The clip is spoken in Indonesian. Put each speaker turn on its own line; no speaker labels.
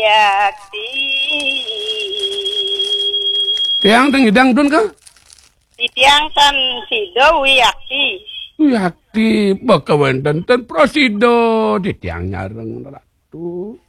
Wiyakti.
Tiang teng dangdun ka?
Titiang tan sido Wiyakti.
Wiyakti bakawen dan prosido di tiang nyareng ratu.